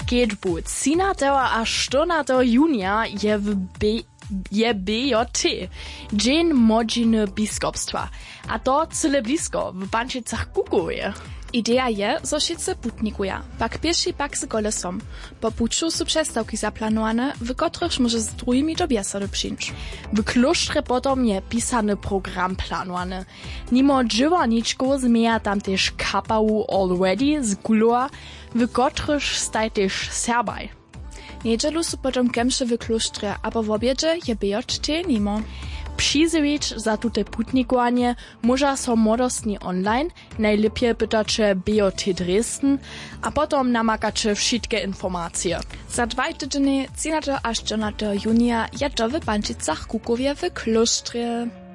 Skedźbu 13. a 14. junia je BJT, Dzień Młodziny Biskupstwa, a to cyle blisko w Pančicach Kukowie. Idea je, zo wszyscy putnikuja, pak pieši, pak z kolesom. Po puczu są przestawki zaplanowane, w których może z drugimi do biesady przyjść. W kloštrze potom je pisany program planowany. Nimo dżywaniczków zmienia tam też kapału already z Kuloa, w których staj też Serbaj. Niedzielu są potom kemsze w kloštrze, a po obiedzie je BJT nimo. Přizvěć za tute putnikovanie môža so modostni online, najlepje pytače BJT Dresden, a potom namakače všetké informacije. Za 2 tygodnie 13. až 14. junia je to w Pančicach Kukowie w kloštrze.